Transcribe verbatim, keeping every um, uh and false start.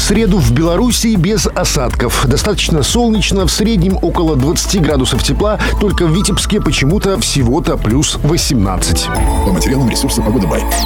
среду в Белоруссии без осадков. Достаточно солнечно, в среднем около двадцати градусов тепла, только в Витебске почему-то всего-то плюс восемнадцать. По материалам ресурса «Погода Бай».